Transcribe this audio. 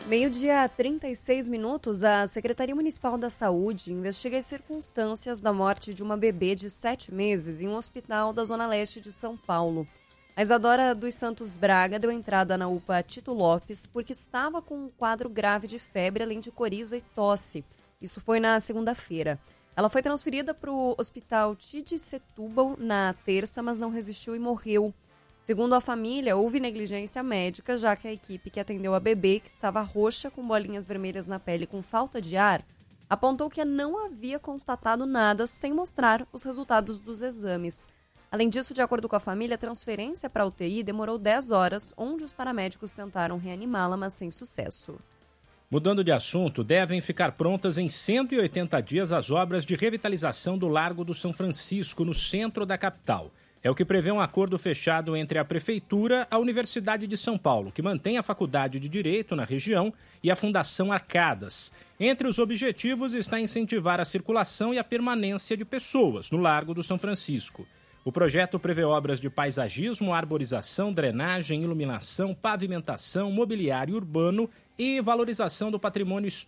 Meio-dia 36 minutos, a Secretaria Municipal da Saúde investiga as circunstâncias da morte de uma bebê de 7 meses em um hospital da Zona Leste de São Paulo. A Isadora dos Santos Braga deu entrada na UPA Tito Lopes porque estava com um quadro grave de febre, além de coriza e tosse. Isso foi na segunda-feira. Ela foi transferida para o Hospital Tide Setúbal na terça, mas não resistiu e morreu. Segundo a família, houve negligência médica, já que a equipe que atendeu a bebê, que estava roxa com bolinhas vermelhas na pele com falta de ar, apontou que não havia constatado nada sem mostrar os resultados dos exames. Além disso, de acordo com a família, a transferência para a UTI demorou 10 horas, onde os paramédicos tentaram reanimá-la, mas sem sucesso. Mudando de assunto, devem ficar prontas em 180 dias as obras de revitalização do Largo do São Francisco, no centro da capital. É o que prevê um acordo fechado entre a Prefeitura, a Universidade de São Paulo, que mantém a Faculdade de Direito na região, e a Fundação Arcadas. Entre os objetivos está incentivar a circulação e a permanência de pessoas no Largo do São Francisco. O projeto prevê obras de paisagismo, arborização, drenagem, iluminação, pavimentação, mobiliário urbano e valorização do patrimônio